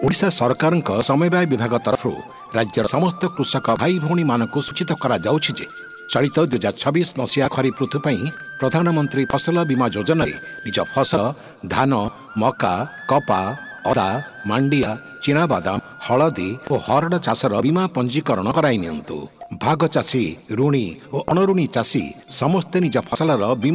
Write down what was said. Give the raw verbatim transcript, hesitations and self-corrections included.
ओडिशा सरकार समवाय विभाग तरफ राज्यर समस्त कृषक भाई भौणी मानक सूचित करा जाउछि जे चलित दुई हजार छब्बीस मसीहा खरीफ ऋतु प्रधानमंत्री फसल बीमा योजना निज फसल धान मका कपा अदा मांडिया चिनाबादाम हलदी और हरड़ चाषर बीमा पंजीकरण कराई नियंतु। भाग चाषी ऋणी और अणऋणी चाषी समस्ते निज फसलर बीमा